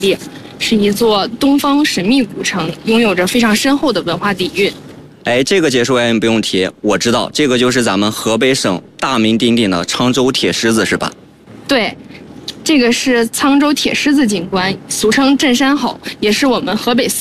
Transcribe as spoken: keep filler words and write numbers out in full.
地，是一座东方神秘古城，拥有着非常深厚的文化底蕴。 哎，这个解说员不用提，我知道这个就是咱们河北省大名鼎鼎的沧州铁狮子，是吧？ 对，这个是沧州铁狮子景观，俗称镇山吼，也是我们河北